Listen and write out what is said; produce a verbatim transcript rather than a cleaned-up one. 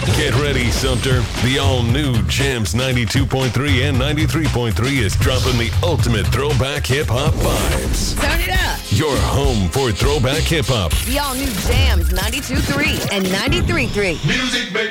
Get ready, Sumter. The all-new Jams ninety-two point three and ninety-three point three is dropping the ultimate throwback hip-hop vibes. Turn it up. Your home for throwback hip-hop. The all-new Jams ninety-two point three and ninety-three point three. Music, baby.